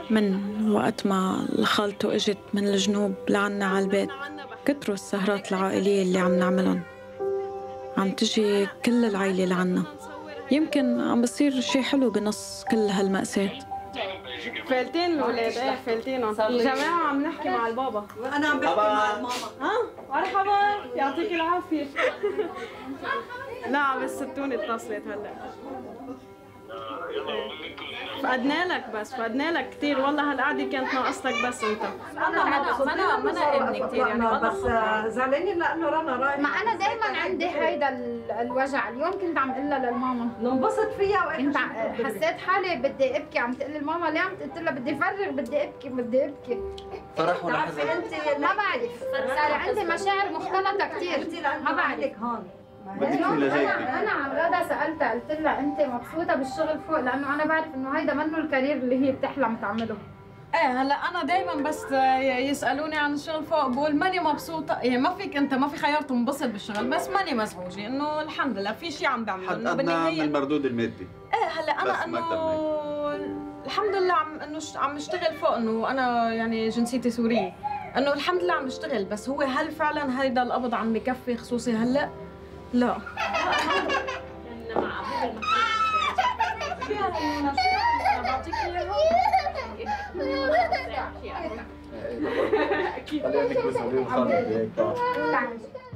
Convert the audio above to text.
من وقت ما خالته اجت من الجنوب لعنا على البيت، كتروا السهرات العائلية اللي عم نعملن، عم تجي كل العيلة لعنا. يمكن عم بصير شي حلو بنص كل هالمأساة. فايلتين الولاد، ايه فايلتينهم يا جماعة. عم نحكي مع البابا. انا عم بحكي مع الماما. مرحبا، يعطيك العافية. لا عم يستوني اتصلت هلا. فقدنا لك بس فقدنا لك كثير والله. هالقعده كانت ناقصتك بس انت. انا ابني كثير يعني بس زعلانين لانه رنا رايحه. ما انا دائما عندي هيدا الوجع. اليوم كنت عم قلها للماما ننبسط فيها وقت كنت حسيت حالي بدي ابكي. عم تقول لي الماما ليه عم قلت لها بدي افرغ بدي ابكي بدي ابكي. فرح ولا بتعرفي حزن؟ انت ما بعرف صار عندي مشاعر مختلطه كثير. ما بعرف هون بدك ولا جايبك؟ انا عم غدا سالتها قلت لها انت مبسوطه بالشغل فوق؟ لانه انا بعرف انه هيدا منه الكارير اللي هي بتحلم تعمله. ايه هلا انا دائما بس يسالوني عن الشغل فوق بقول ماني مبسوطه. يعني ما فيك انت ما في خيار تنبسط بالشغل، بس ماني مزعوجه انه الحمد لله في شيء عم بعمله. حد ادنى من المردود المادي. ايه هلا انا انه الحمد لله عم اشتغل فوق. انه انا يعني جنسيتي سوريه، انه الحمد لله عم اشتغل. بس هو هل فعلا هيدا القبض عم بكفي خصوصي هلا؟ لا. مع ابوك المحل بعطيك اياها. اكيد خلينا نكبس عليهم خالد هيك.